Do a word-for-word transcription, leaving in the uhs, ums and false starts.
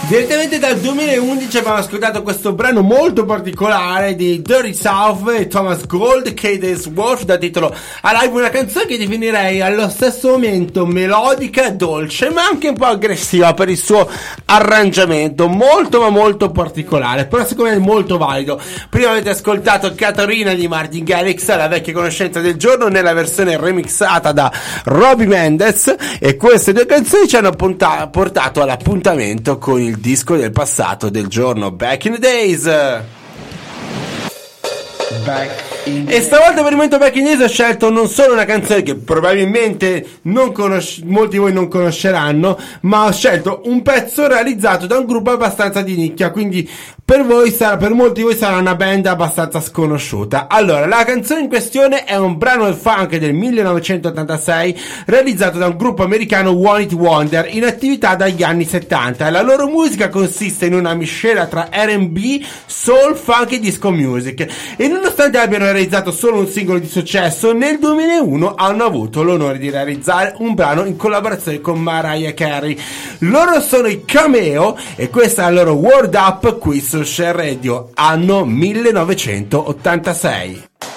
Direttamente dal duemilaundici abbiamo ascoltato questo brano molto particolare di Dirty South e Thomas Gold, Cadence Wolf, da titolo Alive, una canzone che definirei allo stesso momento melodica, dolce, ma anche un po' aggressiva per il suo arrangiamento, molto ma molto particolare, però secondo me è molto valido. Prima avete ascoltato Catarina di Martin Garrix, la vecchia conoscenza del giorno, nella versione remixata da Robbie Mendez, e queste due canzoni ci hanno punta- portato all'appuntamento con il disco del passato del giorno, Back in the Days. Back in the... E stavolta per il momento Back in the Days ho scelto non solo una canzone che probabilmente non conosce- molti di voi non conosceranno, ma ho scelto un pezzo realizzato da un gruppo abbastanza di nicchia, quindi per voi sarà, per molti di voi sarà una band abbastanza sconosciuta. Allora, la canzone in questione è un brano del funk del millenovecentottantasei realizzato da un gruppo americano, One Hit Wonder, in attività dagli anni settanta. La loro musica consiste in una miscela tra R and B, soul, funk e disco music, e nonostante abbiano realizzato solo un singolo di successo, nel duemilauno hanno avuto l'onore di realizzare un brano in collaborazione con Mariah Carey. Loro sono i Cameo e questa è la loro Word Up qui su Share Radio, anno millenovecentottantasei.